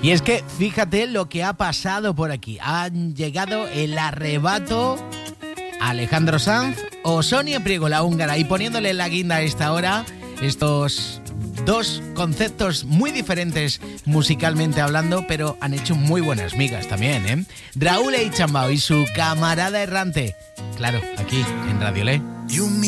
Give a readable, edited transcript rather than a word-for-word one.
Y es que fíjate lo que ha pasado por aquí. Han llegado el arrebato Alejandro Sanz o Sonia Priego, la húngara, y poniéndole la guinda a esta hora, estos dos conceptos muy diferentes musicalmente hablando, pero han hecho muy buenas migas también, ¿eh? Raúl Eixambao y su camarada errante. Claro, aquí en Radio Le.